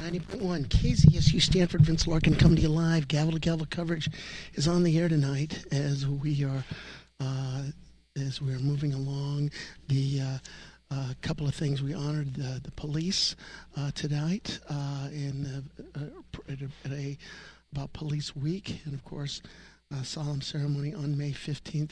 90.1 KZSU Stanford. Vince Larkin coming to you live. Gavel to gavel coverage is on the air tonight as we're moving along. The couple of things we honored the police tonight about Police Week, and of course solemn ceremony on May 15th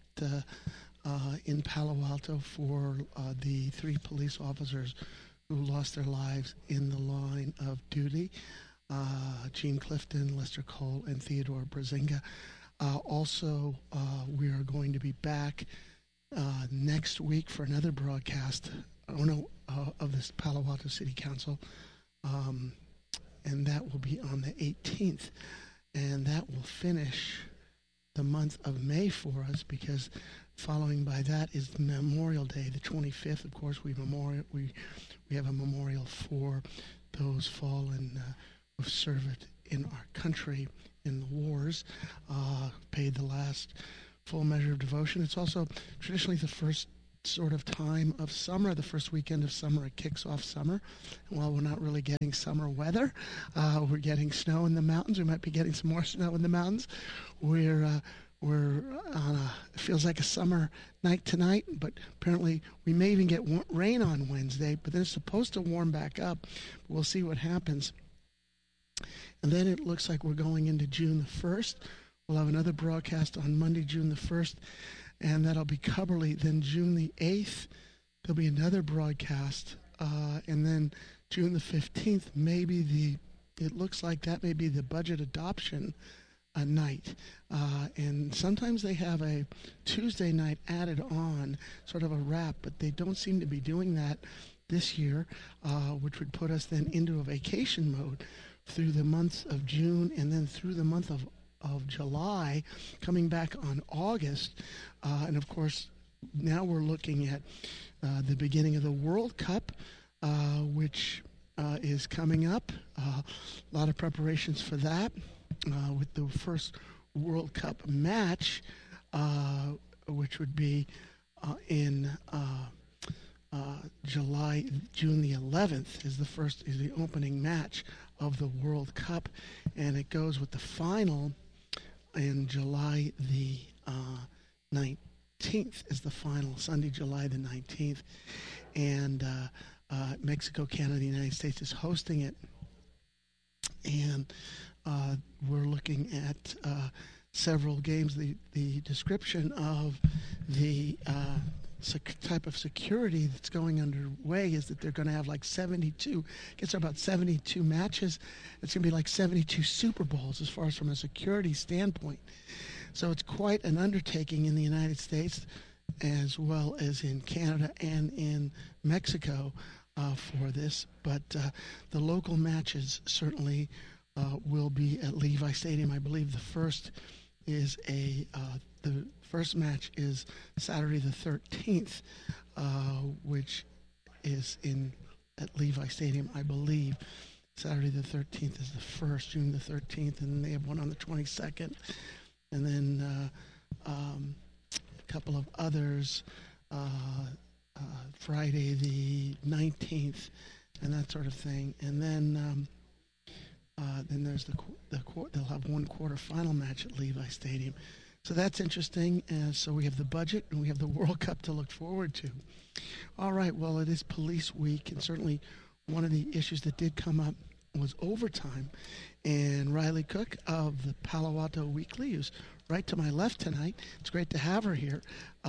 in Palo Alto for the 3 police officers who lost their lives in the line of duty, Gene Clifton, Lester Cole, and Theodore Brazinga. Also, we are going to be back next week for another broadcast of this Palo Alto City Council, and that will be on the 18th, and that will finish the month of May for us, because following by that is Memorial Day, the 25th. Of course, we have a memorial for those fallen who've served in our country in the wars, paid the last full measure of devotion. It's also traditionally the first sort of time of summer, the first weekend of summer. It kicks off summer. And while we're not really getting summer weather, we're getting snow in the mountains. We might be getting some more snow in the mountains. We're on it feels like a summer night tonight, but apparently we may even get rain on Wednesday, but then it's supposed to warm back up. We'll see what happens. And then it looks like we're going into June the 1st. We'll have another broadcast on Monday, June the 1st, and that'll be Coverly. Then June the 8th, there'll be another broadcast, and then June the 15th, it looks like that may be the budget adoption night, and sometimes they have a Tuesday night added on, sort of a wrap, but they don't seem to be doing that this year, which would put us then into a vacation mode through the months of June and then through the month of July, coming back on August, and of course now we're looking at the beginning of the World Cup, which is coming up. A lot of preparations for that. With the first World Cup match, which would be in June the 11th is the opening match of the World Cup, and it goes with the final in July the 19th is the final, Sunday, July the 19th, and Mexico, Canada, the United States is hosting it, and we're looking at several games. The description of the type of security that's going underway is that they're going to have like 72, I guess about 72 matches. It's going to be like 72 Super Bowls as far as from a security standpoint. So it's quite an undertaking in the United States as well as in Canada and in Mexico for this. But the local matches certainly will be at Levi Stadium. I believe the first match is Saturday the 13th, which is at Levi Stadium, I believe. Saturday the 13th is the first, June the 13th, and then they have one on the 22nd, and then a couple of others, Friday the 19th, and that sort of thing, and then there's they'll have one quarterfinal match at Levi Stadium. So that's interesting. So we have the budget and we have the World Cup to look forward to. All right, well, it is Police Week, and certainly one of the issues that did come up was overtime. And Riley Cook of the Palo Alto Weekly, who's right to my left tonight, it's great to have her here,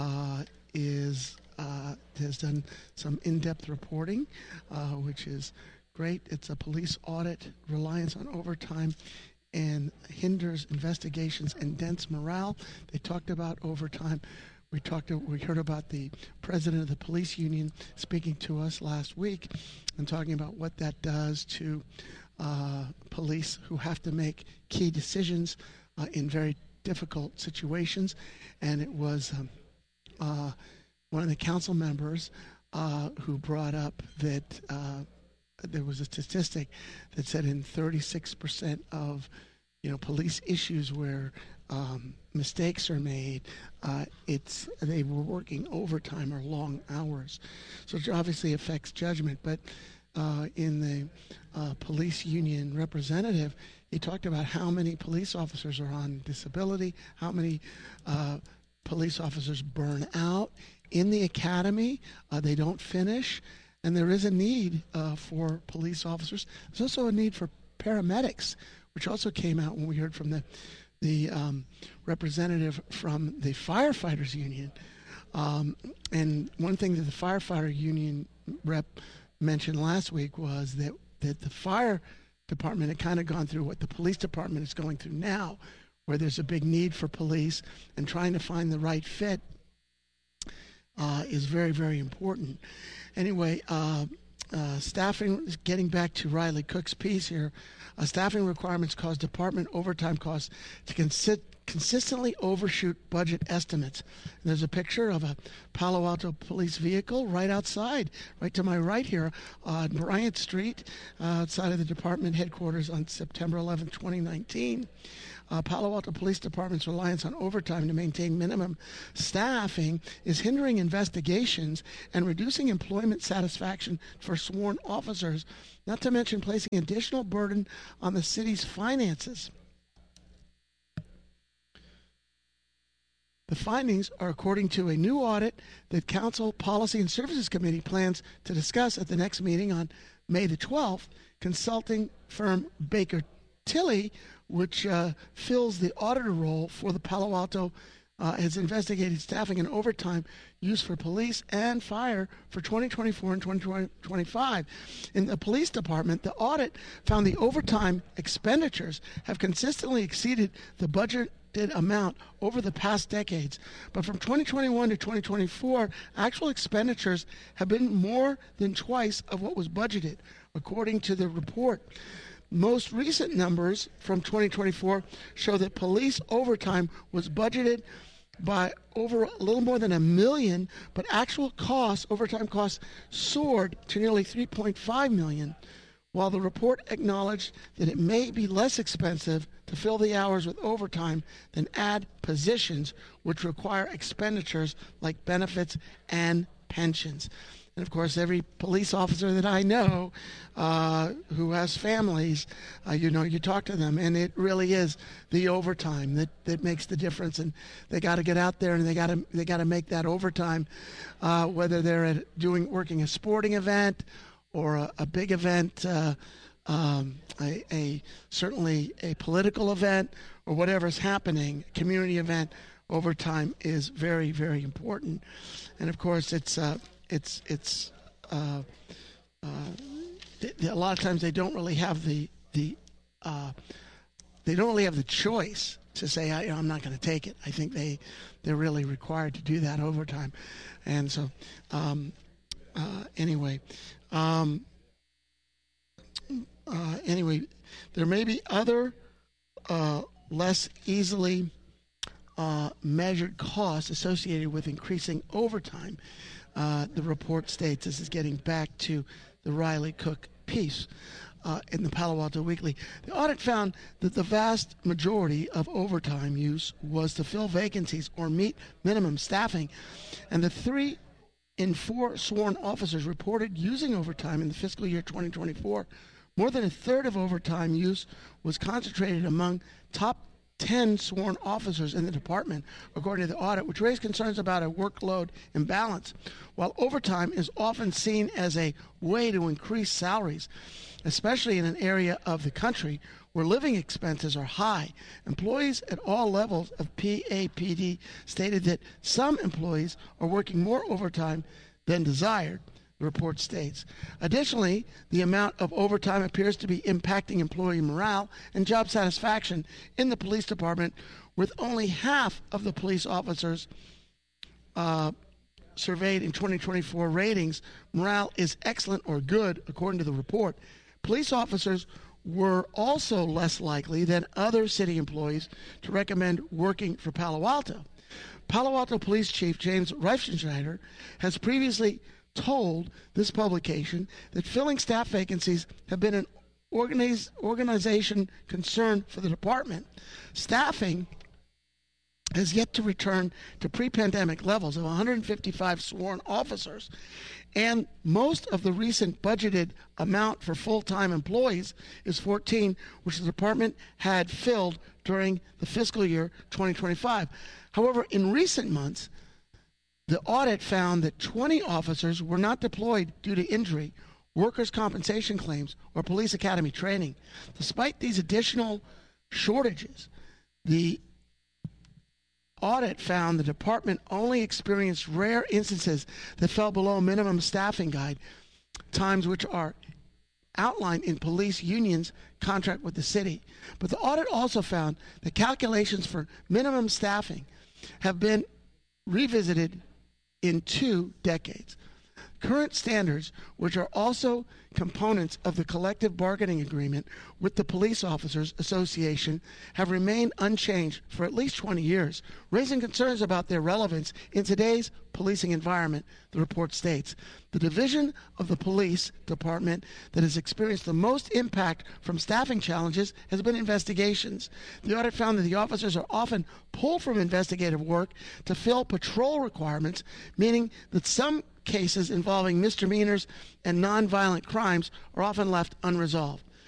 has done some in-depth reporting, which is great. It's a police audit, reliance on overtime, and hinders investigations and dents morale. They talked about overtime. We heard about the president of the police union speaking to us last week and talking about what that does to police who have to make key decisions in very difficult situations. And it was one of the council members who brought up that there was a statistic that said in 36% of police issues where mistakes are made, they were working overtime or long hours. So it obviously affects judgment. But in the police union representative, he talked about how many police officers are on disability, how many police officers burn out in the academy. They don't finish, and there is a need for police officers. There's also a need for paramedics, which also came out when we heard from the representative from the firefighters union. And one thing that the firefighter union rep mentioned last week was that the fire department had kind of gone through what the police department is going through now, where there's a big need for police, and trying to find the right fit is very, very important. Anyway, staffing, getting back to Riley Cook's piece here, staffing requirements cause department overtime costs to consistently overshoot budget estimates. And there's a picture of a Palo Alto police vehicle right outside, right to my right here, on Bryant Street, outside of the department headquarters on September 11, 2019. Palo Alto Police Department's reliance on overtime to maintain minimum staffing is hindering investigations and reducing employment satisfaction for sworn officers, not to mention placing additional burden on the city's finances. The findings are according to a new audit that Council Policy and Services Committee plans to discuss at the next meeting on May the 12th. Consulting firm Baker Tilly, which fills the auditor role for the Palo Alto, has investigated staffing and overtime used for police and fire for 2024 and 2025. In the police department, the audit found the overtime expenditures have consistently exceeded the budgeted amount over the past decades. But from 2021 to 2024, actual expenditures have been more than twice of what was budgeted, according to the report. Most recent numbers from 2024 show that police overtime was budgeted by over a little more than $1 million, but actual costs, overtime costs, soared to nearly $3.5 million. While the report acknowledged that it may be less expensive to fill the hours with overtime than add positions, which require expenditures like benefits and pensions. And of course, every police officer that I know who has families, you talk to them, and it really is the overtime that makes the difference. And they got to get out there and they got to make that overtime, whether they're working a sporting event or a big event, certainly a political event or whatever's happening, community event. Overtime is very, very important. And of course, a lot of times they don't really have the choice to say, I'm not going to take it. I think they're really required to do that overtime. And so anyway, there may be other less easily measured costs associated with increasing overtime. The report states, this is getting back to the Riley Cook piece in the Palo Alto Weekly. The audit found that the vast majority of overtime use was to fill vacancies or meet minimum staffing, and the 3 in 4 sworn officers reported using overtime in the fiscal year 2024. More than a third of overtime use was concentrated among top 10 sworn officers in the department, according to the audit, which raised concerns about a workload imbalance. While overtime is often seen as a way to increase salaries, especially in an area of the country where living expenses are high, employees at all levels of PAPD stated that some employees are working more overtime than desired, the report states. Additionally, the amount of overtime appears to be impacting employee morale and job satisfaction in the police department, with only half of the police officers surveyed in 2024 ratings. Morale is excellent or good, according to the report. Police officers were also less likely than other city employees to recommend working for Palo Alto. Palo Alto Police Chief James Reifenschneider has previously told this publication that filling staff vacancies have been an organization concern for the department. Staffing has yet to return to pre-pandemic levels of 155 sworn officers, and most of the recent budgeted amount for full-time employees is 14, which the department had filled during the fiscal year 2025. However, in recent months, the audit found that 20 officers were not deployed due to injury, workers' compensation claims, or police academy training. Despite these additional shortages, the audit found the department only experienced rare instances that fell below minimum staffing guide times, which are outlined in police unions' contract with the city. But the audit also found that calculations for minimum staffing have been revisited in 2 decades. Current standards, which are also components of the collective bargaining agreement with the Police Officers Association, have remained unchanged for at least 20 years, raising concerns about their relevance in today's policing environment, the report states. The division of the police department that has experienced the most impact from staffing challenges has been investigations. The audit found that the officers are often pulled from investigative work to fill patrol requirements, meaning that some cases involving misdemeanors and nonviolent crimes are often left unresolved.